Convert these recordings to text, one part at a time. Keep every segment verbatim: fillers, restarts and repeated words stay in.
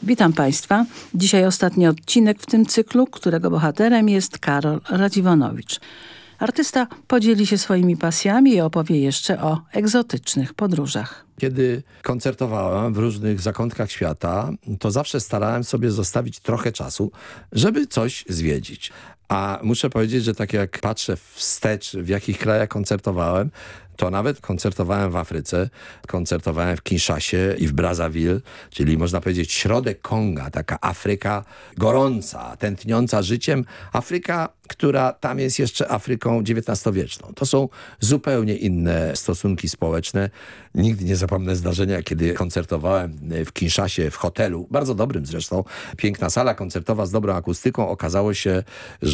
Witam Państwa. Dzisiaj ostatni odcinek w tym cyklu, którego bohaterem jest Karol Radziwonowicz. Artysta podzieli się swoimi pasjami i opowie jeszcze o egzotycznych podróżach. Kiedy koncertowałem w różnych zakątkach świata, to zawsze starałem sobie zostawić trochę czasu, żeby coś zwiedzić. A muszę powiedzieć, że tak jak patrzę wstecz, w jakich krajach koncertowałem, to nawet koncertowałem w Afryce, koncertowałem w Kinszasie i w Brazzaville, czyli można powiedzieć środek Konga, taka Afryka gorąca, tętniąca życiem. Afryka, która tam jest jeszcze Afryką dziewiętnastowieczną. To są zupełnie inne stosunki społeczne. Nigdy nie zapomnę zdarzenia, kiedy koncertowałem w Kinszasie w hotelu, bardzo dobrym zresztą, piękna sala koncertowa z dobrą akustyką. Okazało się,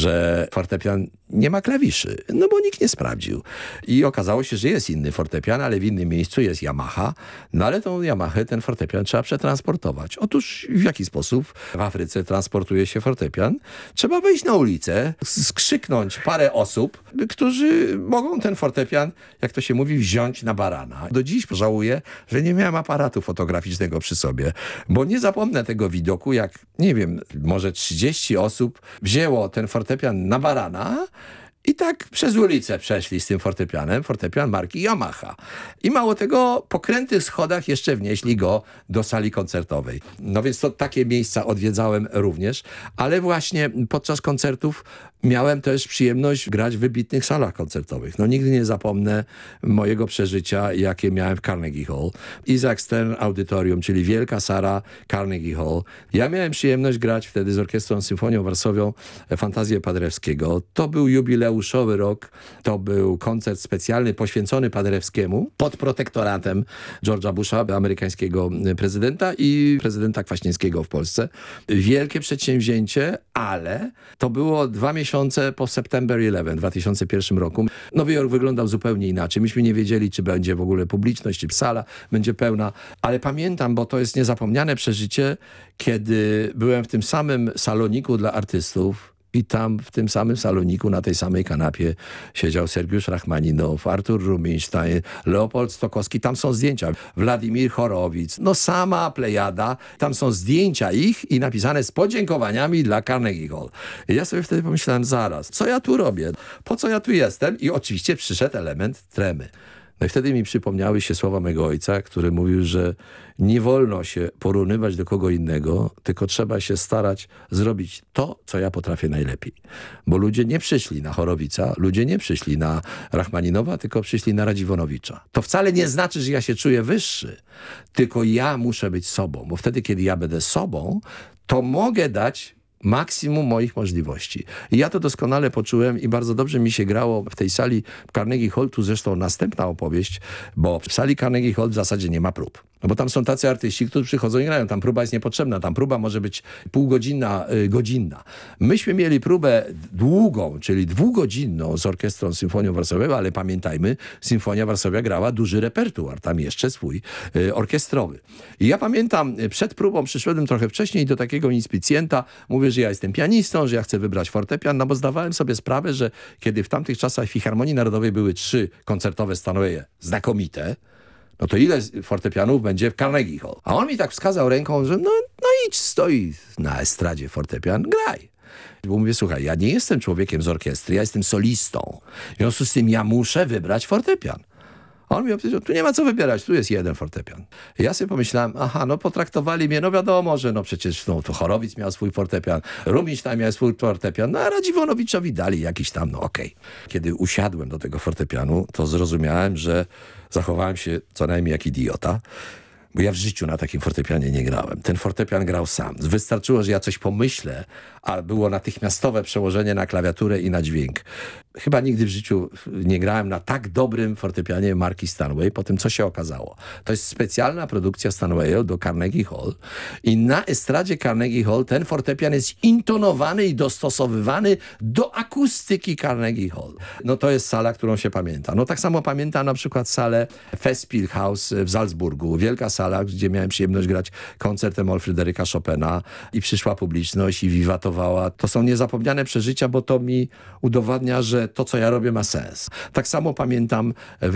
że fortepian nie ma klawiszy, no bo nikt nie sprawdził. I okazało się, że jest inny fortepian, ale w innym miejscu jest Yamaha, no ale tą Yamahę, ten fortepian trzeba przetransportować. Otóż w jaki sposób w Afryce transportuje się fortepian? Trzeba wejść na ulicę, skrzyknąć parę osób, którzy mogą ten fortepian, jak to się mówi, wziąć na barana. Do dziś żałuję, że nie miałem aparatu fotograficznego przy sobie, bo nie zapomnę tego widoku, jak, nie wiem, może trzydzieści osób wzięło ten fortepian na barana i tak przez ulicę przeszli z tym fortepianem, fortepian marki Yamaha. I mało tego, po krętych schodach jeszcze wnieśli go do sali koncertowej. No więc to takie miejsca odwiedzałem również, ale właśnie podczas koncertów miałem też przyjemność grać w wybitnych salach koncertowych. No nigdy nie zapomnę mojego przeżycia, jakie miałem w Carnegie Hall. Isaac Stern Audytorium, czyli wielka sala Carnegie Hall. Ja miałem przyjemność grać wtedy z Orkiestrą Symfonią Warsowią Fantazję Paderewskiego. To był jubileuszowy rok. To był koncert specjalny poświęcony Paderewskiemu pod protektoratem George'a Busha, amerykańskiego prezydenta, i prezydenta Kwaśniewskiego w Polsce. Wielkie przedsięwzięcie, ale to było dwa miesiące po September eleventh w dwa tysiące pierwszym roku. Nowy Jork wyglądał zupełnie inaczej. Myśmy nie wiedzieli, czy będzie w ogóle publiczność, czy sala będzie pełna. Ale pamiętam, bo to jest niezapomniane przeżycie, kiedy byłem w tym samym saloniku dla artystów i tam w tym samym saloniku, na tej samej kanapie siedział Sergiusz Rachmaninow, Artur Rubinstein, Leopold Stokowski. Tam są zdjęcia. Władimir Chorowic. No sama plejada. Tam są zdjęcia ich i napisane z podziękowaniami dla Carnegie Hall. I ja sobie wtedy pomyślałem, zaraz, co ja tu robię? Po co ja tu jestem? I oczywiście przyszedł element tremy. No i wtedy mi przypomniały się słowa mego ojca, który mówił, że nie wolno się porównywać do kogo innego, tylko trzeba się starać zrobić to, co ja potrafię najlepiej. Bo ludzie nie przyszli na Chorowica, ludzie nie przyszli na Rachmaninowa, tylko przyszli na Radziwonowicza. To wcale nie znaczy, że ja się czuję wyższy, tylko ja muszę być sobą, bo wtedy, kiedy ja będę sobą, to mogę dać maksimum moich możliwości. I ja to doskonale poczułem i bardzo dobrze mi się grało w tej sali w Carnegie Hall. Tu zresztą następna opowieść, bo w sali Carnegie Hall w zasadzie nie ma prób. No bo tam są tacy artyści, którzy przychodzą i grają. Tam próba jest niepotrzebna. Tam próba może być półgodzinna, yy, godzinna. Myśmy mieli próbę długą, czyli dwugodzinną z Orkiestrą Symfonią Warsowią, ale pamiętajmy, Symfonia Warszawia grała duży repertuar. Tam jeszcze swój yy, orkiestrowy. I ja pamiętam, przed próbą przyszedłem trochę wcześniej do takiego inspicjenta. Mówię, że ja jestem pianistą, że ja chcę wybrać fortepian, no bo zdawałem sobie sprawę, że kiedy w tamtych czasach w Filharmonii Narodowej były trzy koncertowe Steinwaye znakomite, no to ile fortepianów będzie w Carnegie Hall? A on mi tak wskazał ręką, że no, no idź, stoi na estradzie fortepian, graj. Bo mówię, słuchaj, ja nie jestem człowiekiem z orkiestry, ja jestem solistą. W związku z tym ja muszę wybrać fortepian. A on mi powiedział, tu nie ma co wybierać, tu jest jeden fortepian. I ja sobie pomyślałem, aha, no potraktowali mnie, no wiadomo, że no przecież no, to Chorowic miał swój fortepian, Rubinstein miał swój fortepian, no a Radziwonowiczowi dali jakiś tam, no okej. Okay. Kiedy usiadłem do tego fortepianu, to zrozumiałem, że zachowałem się co najmniej jak idiota, bo ja w życiu na takim fortepianie nie grałem. Ten fortepian grał sam. Wystarczyło, że ja coś pomyślę, a było natychmiastowe przełożenie na klawiaturę i na dźwięk. Chyba nigdy w życiu nie grałem na tak dobrym fortepianie marki Steinway, po tym co się okazało. To jest specjalna produkcja Steinwaya do Carnegie Hall i na estradzie Carnegie Hall ten fortepian jest intonowany i dostosowywany do akustyki Carnegie Hall. No to jest sala, którą się pamięta. No tak samo pamiętam na przykład salę Festspielhaus w Salzburgu. Wielka sala, gdzie miałem przyjemność grać koncertem Mol Fryderyka Chopina i przyszła publiczność i wiwatowała. To są niezapomniane przeżycia, bo to mi udowadnia, że to, co ja robię, ma sens. Tak samo pamiętam w